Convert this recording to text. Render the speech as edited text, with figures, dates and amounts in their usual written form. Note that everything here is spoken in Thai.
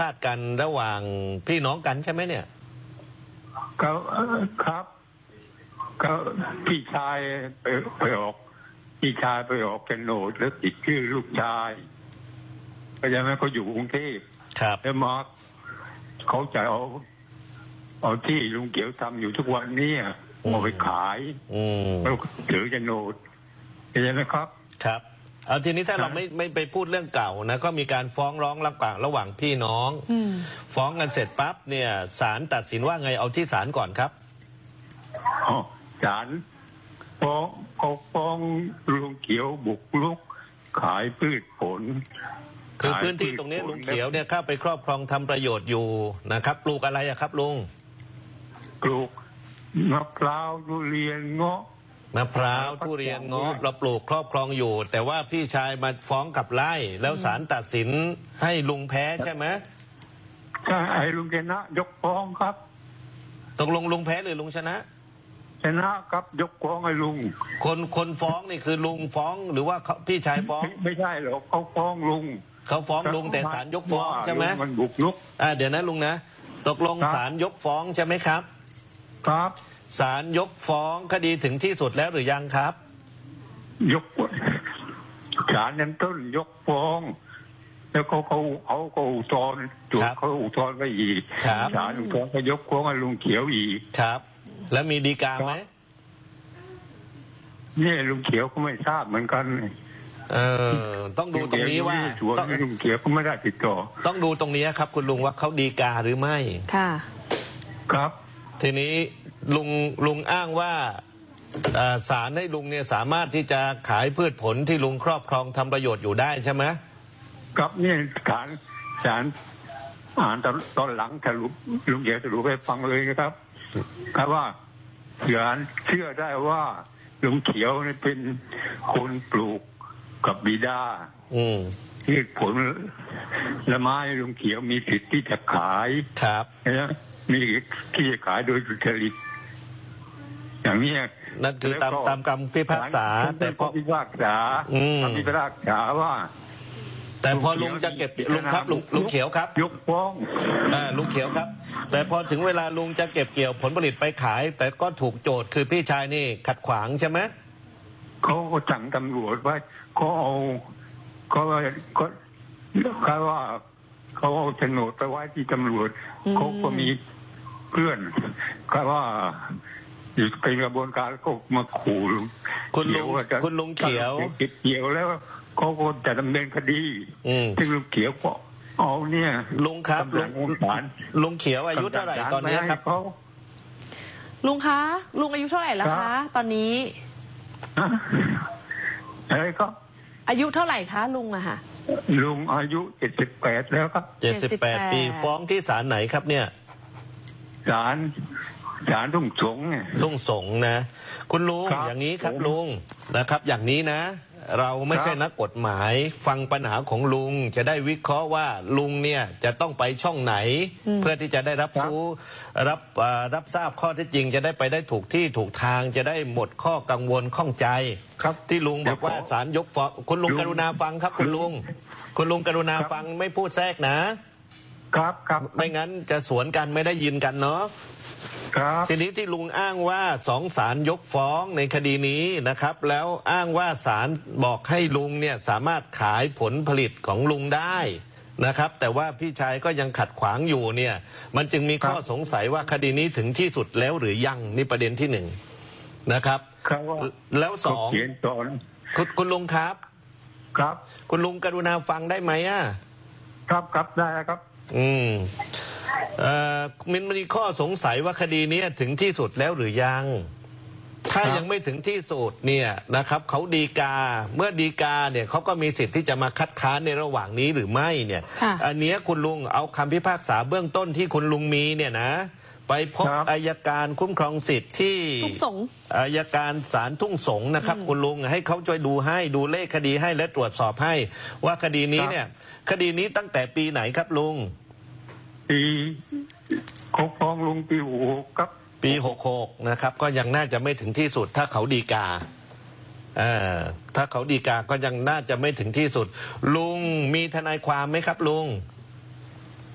าทกันระหว่างพี่น้องกันใช่ไหมเนี่ยก็ครับก็พี่ชายไปออกพี่ชายไปออกโฉนดแล้วติดชื่อลูกชายก็ยังไม่เขาอยู่กรุงเทพครับแล้วมาเขาจะเอาที่ลุงเขียวทำอยู่ทุกวันนี้เอาไปขายแล้วถือโฉนดเข้าใจไหมครับครับเอาทีนี้ถ้าเราไม่ไปพูดเรื่องเก่านะก็มีการฟ้องร้องระหว่างพี่น้องฟ้องกันเสร็จปั๊บเนี่ยศาลตัดสินว่าไงเอาที่ศาลก่อนครับศาลฟ้องลุงเขียวบุกรุกขายพืชผลคือพื้นที่ตรงนี้ลุงเขียวเนี่ยเข้าไปครอบครองทำประโยชน์อยู่นะครับปลูกอะไรอะครับลุงปลูกมะพร้าวทุเรียนเงาะมะพร้าวทุเรียนเงาะเราปลูกครอบครองอยู่แต่ว่าพี่ชายมาฟ้องกับไล่แล้วศาลตัดสินให้ลุงแพ้ใช่ไหมใช่ไอ้ลุงชนะยกฟ้องครับตกลงลุงแพ้หรือลุงชนะชนะครับยกฟ้องไอ้ลุงคนฟ้องนี่คือลุงฟ้องหรือว่าพี่ชายฟ้องไม่ใช่หรอกเขาฟ้องลุงเขาฟ้องลุงแต่ศาลยกฟ้องใช่ไหมมันบุกรุกเดี๋ยวนะลุงนะตกลงศาลยกฟ้องใช่ไหมครับครับศาลยกฟ้องคดีถึงที่สุดแล้วหรือยังครับยกศาลชั้นต้นยกฟ้องแล้วเขาอุทธรณ์จุดเขาอุทธรณ์ไปอีกศาลอุทธรณ์ก็ยกฟ้องให้ลุงเขียวอีกครับแล้วมีฎีกาไหมนี่ลุงเขียวก็ไม่ทราบเหมือนกันต้องดูตรงนี้ว่าลุงเขียวก็ไม่ได้ติดต่อต้องดูตรงนี้ครับคุณลุงว่าเขาฎีกาหรือไม่ค่ะครับทีนี้ลุงอ้างว่าศาลให้ลุงเนี่ยสามารถที่จะขายพืชผลที่ลุงครอบครองทำประโยชน์อยู่ได้ใช่ไหมครับนี่ศาลอ่านตอนหลังสรุปลุงเขียวสรุปให้ฟังเลยนะครับครับว่าศาลเชื่อได้ว่าลุงเขียวนี่เป็นคนปลูกกับบิดาที่ผลละไม้ลุงเขียวมีสิทธิ์ที่จะขายครับนะมีที่จะขายโดยสุจริตอย่างนี้นั่นคือตามคำพิพากษาแต่พอพิพากษาว่าแต่พอลุงจะเก็บลุงครับลุงเขียวครับยกฟ้องลุงเขียวครับแต่พอถึงเวลาลุงจะเก็บเกี่ยวผลผลิตไปขายแต่ก็ถูกโจทย์คือพี่ชายนี่ขัดขวางใช่ไหมเขาก็สั่งตำรวจไว้เขาว่าเขาเอาโฉนดไปไว้ที่ตำรวจเขาก็มีเพื่อนก็ว่าอยู่เป็นกระบวนการก็มาขู่คุณลุงเขียวเก็บเกี่ยวแล้วเขาก็จะดำเนินคดีซึ่งลุงเขียวก็เอาเนี่ยลุงครับลุงเขียวอายุเท่าไหร่ตอนนี้ครับลุงคะลุงอายุเท่าไหร่แล้วคะตอนนี้อะไรก็อายุเท่าไหร่คะลุงอะค่ะลุงอายุ78แล้วครับ 78 ปีฟ้องที่ศาลไหนครับเนี่ยศาลทุ่งสงทุ่งสงนะคุณลุงอย่างนี้ครับลุงนะครับอย่างนี้นะเราไม่ใช่นักกฎหมายฟังปัญหาของลุงจะได้วิเคราะห์ว่าลุงเนี่ยจะต้องไปช่องไหนเพื่อที่จะได้รับทราบข้อเท็จจริงจะได้ไปได้ถูกที่ถูกทางจะได้หมดข้อกังวลข้องใจที่ลุงบอกว่าศาลยกฟ้องคุณลุงกรุณาฟังครับคุณลุงกรุณาฟังไม่พูดแทรกนะครับไม่งั้นจะสวนกันไม่ได้ยินกันเนาะทีนี้ที่ลุงอ้างว่า2 ศาลยกฟ้องในคดีนี้นะครับแล้วอ้างว่าศาลบอกให้ลุงเนี่ยสามารถขายผลผลิตของลุงได้นะครับแต่ว่าพี่ชายก็ยังขัดขวางอยู่เนี่ยมันจึงมีข้อสงสัยว่าคดีนี้ถึงที่สุดแล้วหรือยังนี่ประเด็นที่1นะครับแล้ว2คุณลุงครับคุณลุงกรุณาฟังได้ไหมครับได้ครับมันมีข้อสงสัยว่าคดีนี้ถึงที่สุดแล้วหรือยังถ้ายังไม่ถึงที่สุดเนี่ยนะครับเขาฎีกาเมื่อฎีกาเนี่ยเขาก็มีสิทธิ์ที่จะมาคัดค้านในระหว่างนี้หรือไม่เนี่ยอันนี้คุณลุงเอาคำพิพากษาเบื้องต้นที่คุณลุงมีเนี่ยนะไปพบอัยการคุ้มครองสิทธิ์ที่อัยการศาลทุ่งสงนะครับคุณลุงให้เขาช่วยดูเลขคดีให้และตรวจสอบให้ว่าคดีนี้เนี่ยคดีนี้ตั้งแต่ปีไหนครับลุงเขาฟ้องลุงปี66ครับปี66นะครับก็ยังน่าจะไม่ถึงที่สุดถ้าเขาฎีกาถ้าเขาฎีกาก็ยังน่าจะไม่ถึงที่สุดลุงมีทนายความไหมครับลุง